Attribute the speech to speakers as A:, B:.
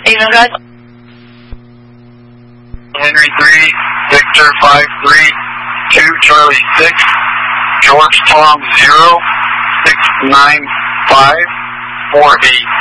A: Evening, guys.
B: Henry 3, Victor 5-3, 2 Charlie 6, George Tom 0, 695, 48.